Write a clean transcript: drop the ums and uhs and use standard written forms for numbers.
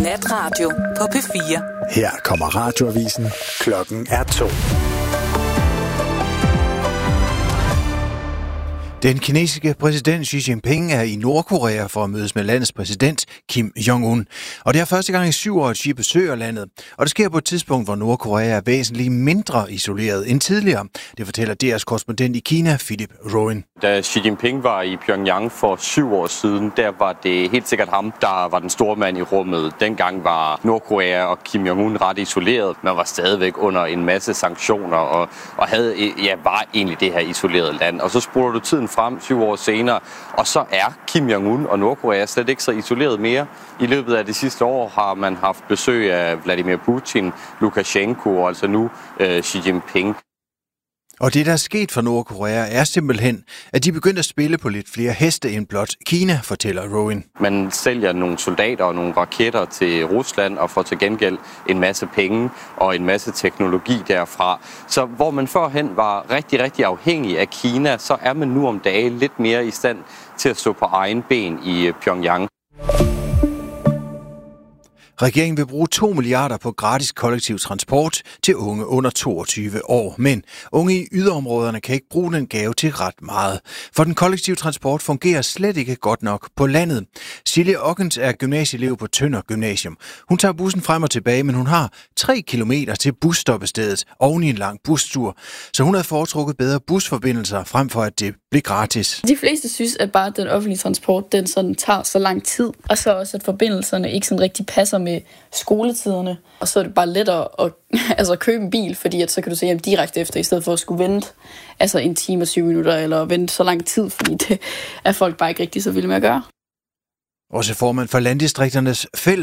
Natradio på P4. Her kommer radioavisen. Klokken er 2. Den kinesiske præsident Xi Jinping er i Nordkorea for at mødes med landets præsident Kim Jong-un. Og det er første gang i 7 år, at Xi besøger landet. Og det sker på et tidspunkt, hvor Nordkorea er væsentligt mindre isoleret end tidligere. Det fortæller deres korrespondent i Kina, Philip Rowan. Da Xi Jinping var i Pyongyang for 7 år siden, der var det helt sikkert ham, der var den store mand i rummet. Dengang var Nordkorea og Kim Jong-un ret isoleret. Man var stadigvæk under en masse sanktioner og var egentlig det her isolerede land. Og så spoler du tiden frem 7 år senere, og så er Kim Jong-un og Nordkorea slet ikke så isoleret mere. I løbet af det sidste år har man haft besøg af Vladimir Putin, Lukashenko og altså nu Xi Jinping. Og det, der er sket for Nordkorea, er simpelthen, at de begyndte at spille på lidt flere heste end blot Kina, fortæller Rowan. Man sælger nogle soldater og nogle raketter til Rusland og får til gengæld en masse penge og en masse teknologi derfra. Så hvor man førhen var rigtig, rigtig afhængig af Kina, så er man nu om dagen lidt mere i stand til at stå på egen ben i Pyongyang. Regeringen vil bruge 2 milliarder på gratis kollektiv transport til unge under 22 år. Men unge i yderområderne kan ikke bruge den gave til ret meget. For den kollektive transport fungerer slet ikke godt nok på landet. Silje Ockens er gymnasieelev på Tønder Gymnasium. Hun tager bussen frem og tilbage, men hun har 3 kilometer til busstoppestedet oven i en lang bustur. Så hun havde foretrukket bedre busforbindelser frem for at det blev gratis. De fleste synes, at bare den offentlige transport, den sådan tager så lang tid. Og så også, at forbindelserne ikke sådan rigtig passer med skoletiderne. Og så er det bare lettere at købe en bil, fordi at så kan du se hjem direkte efter, i stedet for at skulle vente 1 time og 7 minutter, eller vente så lang tid, fordi det er folk bare ikke rigtig så vilde med at gøre. Også formand for Landdistrikternes Fællesråd